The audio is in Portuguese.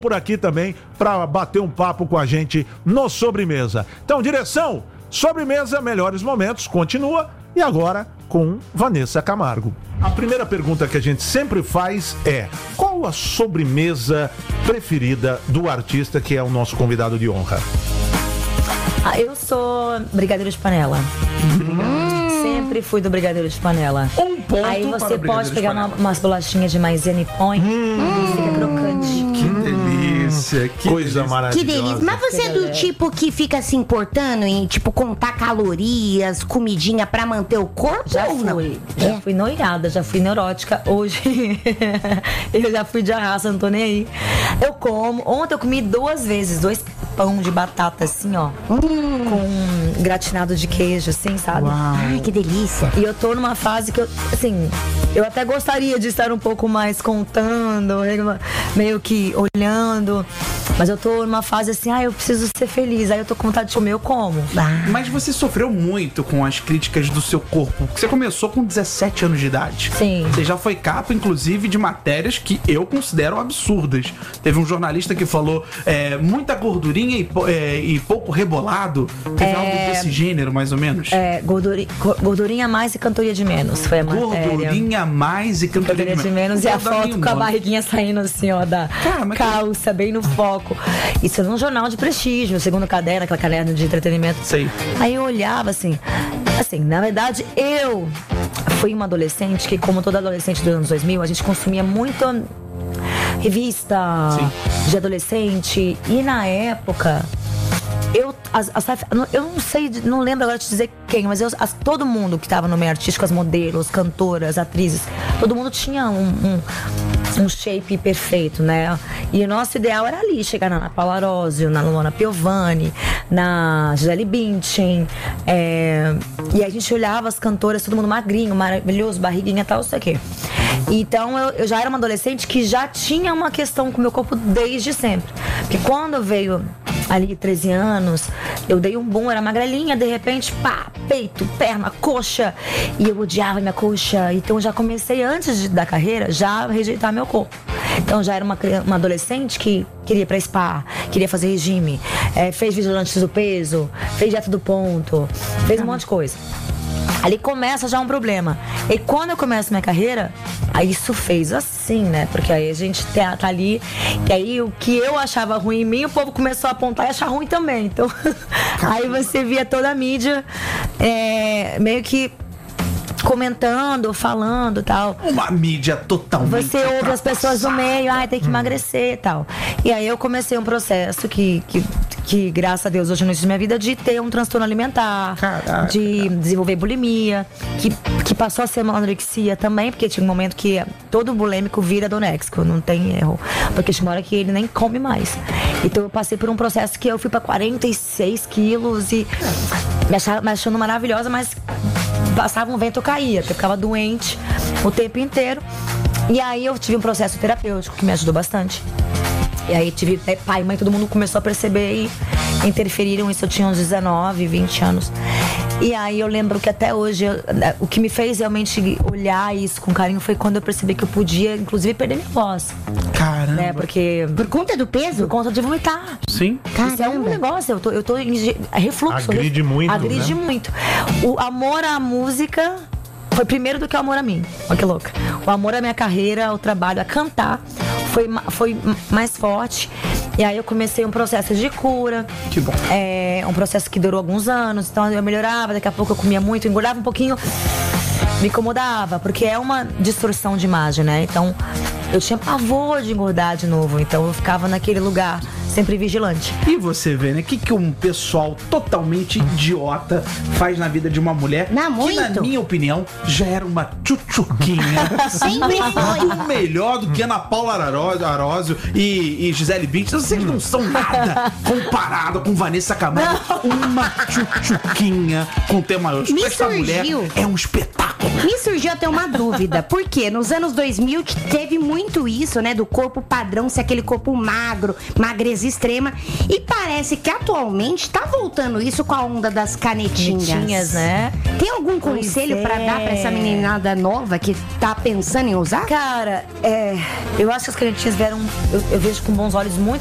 por aqui também para bater um papo com a gente no Sobremesa. Então, direção, Sobremesa, Melhores Momentos, continua e agora com Vanessa Camargo. A primeira pergunta que a gente sempre faz é: qual a sobremesa preferida do artista que é o nosso convidado de honra? Eu sou brigadeiro de panela. Sempre fui do brigadeiro de panela. Um ponto. Aí você pode pegar umas bolachinhas de maisena e põe e fica crocante. Que delícia. Que coisa maravilhosa. Que delícia. Mas você é do tipo que fica se importando em, tipo, contar calorias, comidinha pra manter o corpo? Já ou não? fui. Já fui noiada, já fui neurótica. Hoje eu já fui de arraso, não tô nem aí. Eu como. Ontem eu comi 2 vezes, 2 pão de batata assim, ó. Com gratinado de queijo, assim, sabe? Ai, que delícia. E eu tô numa fase que eu, assim, eu até gostaria de estar um pouco mais contando, meio que olhando. Mas eu tô numa fase assim, eu preciso ser feliz. Aí eu tô com vontade de comer, eu como. Mas você sofreu muito com as críticas do seu corpo. Você começou com 17 anos de idade. Sim. Você já foi capa, inclusive, de matérias que eu considero absurdas. Teve um jornalista que falou muita gordurinha e pouco rebolado. Teve algo desse gênero, mais ou menos? Gordurinha a mais e cantoria de menos. Foi a matéria. Gordurinha a mais e cantoria de menos. E a foto com a barriguinha saindo assim, ó, da calça, bem no foco. Isso num jornal de prestígio, segundo caderno, aquela caderno de entretenimento. Sei. Aí eu olhava assim, na verdade, eu fui uma adolescente que, como toda adolescente dos anos 2000, a gente consumia muito revista de adolescente. E na época, eu não sei, não lembro agora de dizer quem, mas todo mundo que estava no meio artístico, as modelos, cantoras, atrizes, todo mundo tinha um shape perfeito, né? E o nosso ideal era ali, chegar na Ana Paula Arósio, na Luana Piovani, na Gisele Bündchen. E a gente olhava as cantoras, todo mundo magrinho, maravilhoso, barriguinha e tal, não sei o quê. Então eu já era uma adolescente que já tinha uma questão com o meu corpo desde sempre. Porque quando veio ali 13 anos, eu dei um boom, era magrelinha, de repente, peito, perna, coxa, e eu odiava minha coxa. Então eu já comecei, antes da carreira, já a rejeitar meu corpo. Então já era uma adolescente que queria ir pra spa, queria fazer regime, fez Vigilantes do Peso, fez Dieta do Ponto, fez um monte de coisa. Ali começa já um problema. E quando eu começo minha carreira, aí isso fez assim, né? Porque aí a gente tá ali, e aí o que eu achava ruim em mim, o povo começou a apontar e achar ruim também. Então, aí você via toda a mídia meio que comentando, falando e tal. Uma mídia totalmente. Você ouve as pessoas do meio, tem que emagrecer e tal. E aí eu comecei um processo que graças a Deus, hoje no início da minha vida, de ter um transtorno alimentar. Caraca. De desenvolver bulimia, que passou a ser uma anorexia também, porque tinha um momento que todo bulêmico vira anoréxico, não tem erro. Porque tinha uma hora que ele nem come mais. Então eu passei por um processo que eu fui pra 46 quilos e me achando maravilhosa, mas passava um vento, eu caía, porque eu ficava doente o tempo inteiro. E aí eu tive um processo terapêutico que me ajudou bastante. E aí tive pai, mãe, todo mundo começou a perceber e interferiram. Isso eu tinha uns 19, 20 anos. E aí eu lembro que até hoje, o que me fez realmente olhar isso com carinho foi quando eu percebi que eu podia, inclusive, perder minha voz. Caramba. Né? Porque... Por conta do peso? Por conta de vomitar. Sim. Caramba. Isso é um negócio, eu tô em refluxo. Agride muito, Agride muito. O amor à música foi primeiro do que o amor a mim. Olha que louca. O amor à minha carreira, ao trabalho, a cantar, foi mais forte. E aí eu comecei um processo de cura. Que bom. Um processo que durou alguns anos. Então eu melhorava, daqui a pouco eu comia muito, engordava um pouquinho, me incomodava, porque é uma distorção de imagem, né? Então eu tinha pavor de engordar de novo. Então eu ficava naquele lugar, sempre vigilante. E você vê, né? O que um pessoal totalmente idiota faz na vida de uma mulher que, na minha opinião, já era uma tchutchuquinha. Sempre foi. Muito melhor do que Ana Paula Arósio e Gisele Bündchen. Vocês não são nada comparado com Vanessa Camargo. Uma tchutchuquinha com tema maior. Essa mulher é um espetáculo. Me surgiu até uma dúvida. Porque nos anos 2000 teve muito muito isso, né? Do corpo padrão, ser aquele corpo magro, magreza extrema. E parece que atualmente tá voltando isso com a onda das canetinhas. Né? Tem algum conselho pra dar pra essa meninada nova que tá pensando em usar? Cara, eu acho que as canetinhas vieram, eu vejo com bons olhos muito